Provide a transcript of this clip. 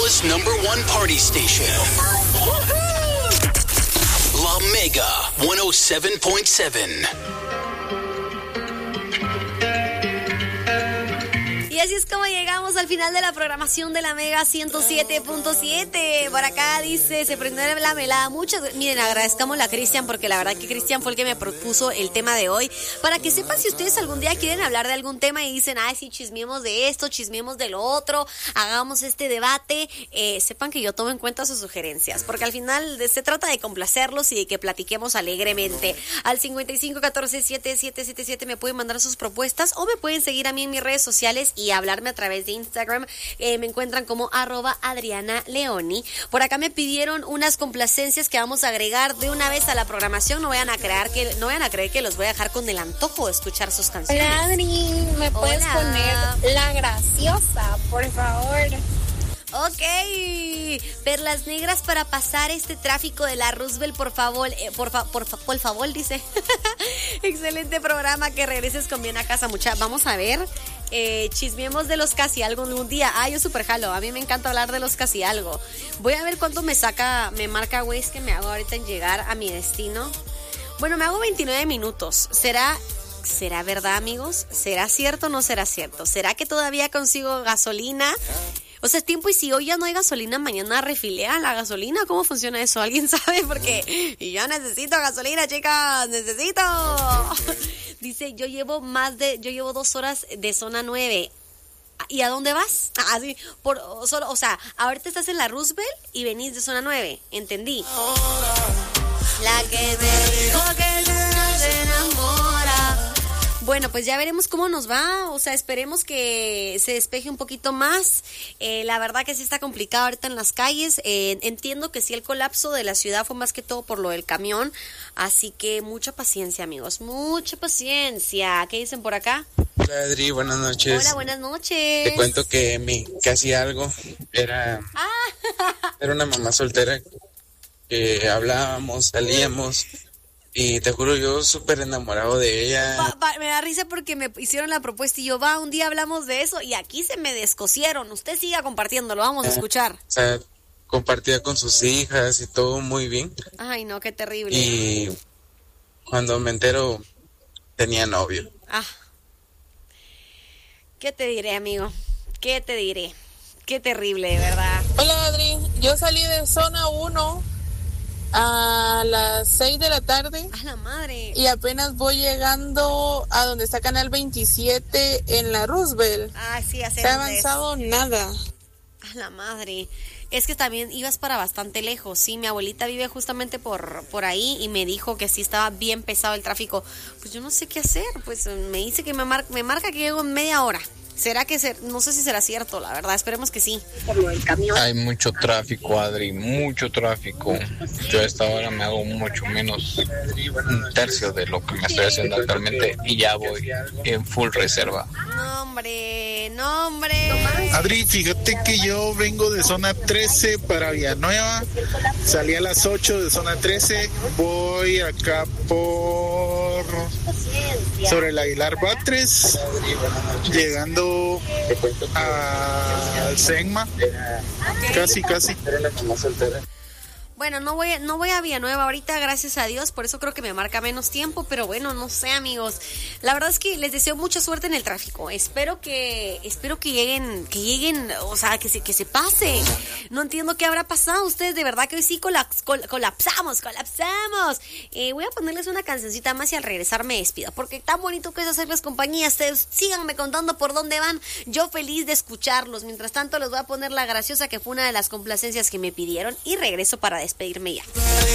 Dallas #1 party station. La Mega 107.7. Y así es como llegamos al final de la programación de la Mega 107.7. Por acá dice, se prendió la velada. Miren, agradezcamos a Cristian, porque la verdad que Cristian fue el que me propuso el tema de hoy. Para que sepan, si ustedes algún día quieren hablar de algún tema y dicen, ay, sí, chismeemos de esto, chismeemos de lo otro, hagamos este debate, sepan que yo tomo en cuenta sus sugerencias, porque al final se trata de complacerlos y de que platiquemos alegremente. Al 5514-7777 me pueden mandar sus propuestas o me pueden seguir a mí en mis redes sociales y hablarme a través de Instagram. Me encuentran como @AdrianaLeoni. Por acá me pidieron unas complacencias que vamos a agregar de una vez a la programación. No vayan a creer que los voy a dejar con el antojo de escuchar sus canciones. Hola, Adri, ¿me puedes poner La Graciosa, por favor? Ok, perlas negras para pasar este tráfico de la Roosevelt, por favor, por favor, dice. Excelente programa, que regreses con bien a casa, mucha. Vamos a ver, chismeemos de los casi algo un día. Yo super jalo, a mí me encanta hablar de los casi algo. Voy a ver cuánto me marca Waze que me hago ahorita en llegar a mi destino. Bueno, me hago 29 minutos, ¿será verdad, amigos? ¿Será cierto o no será cierto? ¿Será que todavía consigo gasolina? O sea, es tiempo, y si hoy ya no hay gasolina, mañana refilea la gasolina. ¿Cómo funciona eso? ¿Alguien sabe? Porque yo necesito gasolina, chicas, necesito. Dice, yo llevo 2 horas de zona 9. ¿Y a dónde vas? Así, o sea, ahorita estás en la Roosevelt y venís de zona 9. Entendí. La que te dijo que se enamora. Bueno, pues ya veremos cómo nos va, o sea, esperemos que se despeje un poquito más. La verdad que sí está complicado ahorita en las calles. Entiendo que sí, el colapso de la ciudad fue más que todo por lo del camión, así que mucha paciencia, amigos, mucha paciencia. ¿Qué dicen por acá? Hola, Adri, buenas noches. Hola, buenas noches. Te cuento que mi casi algo era una mamá soltera que hablábamos, salíamos. Y te juro, yo súper enamorado de ella. Me da risa porque me hicieron la propuesta y yo, un día hablamos de eso y aquí se me descosieron. Usted siga compartiéndolo, vamos a escuchar. O sea, compartía con sus hijas y todo muy bien. Ay, no, qué terrible. Y cuando me entero, tenía novio. ¿Qué te diré, amigo? ¿Qué te diré? Qué terrible, de verdad. Hola, Adri, yo salí de zona 1 a las 6 de la tarde. ¡A la madre! Y apenas voy llegando a donde está Canal 27 en la Roosevelt. Sí, no ha avanzado nada. ¡A la madre! Es que también ibas para bastante lejos. Sí, mi abuelita vive justamente por ahí y me dijo que sí estaba bien pesado el tráfico. Pues yo no sé qué hacer. Pues me dice que me marca que llego en media hora. ¿Será que no sé si será cierto, la verdad? Esperemos que sí. Por lo del camión. Hay mucho tráfico, Adri, mucho tráfico. Yo a esta hora me hago mucho menos, 1/3 de lo que me estoy haciendo actualmente y ya voy en full reserva. No, hombre. Adri, fíjate que yo vengo de zona 13 para Villanueva. Salí a las 8 de zona 13. Voy acá sobre el Aguilar Batres, llegando al Segma, casi. Bueno, no voy a Villanueva ahorita, gracias a Dios, por eso creo que me marca menos tiempo, pero bueno, no sé, amigos. La verdad es que les deseo mucha suerte en el tráfico. Espero que lleguen, o sea, que se pase. No entiendo qué habrá pasado. Ustedes de verdad que hoy sí colapsamos. Voy a ponerles una cancioncita más y al regresar me despido, porque tan bonito que es hacerles compañía. Ustedes síganme contando por dónde van. Yo feliz de escucharlos. Mientras tanto, les voy a poner La Graciosa, que fue una de las complacencias que me pidieron, y regreso para despedirme ya.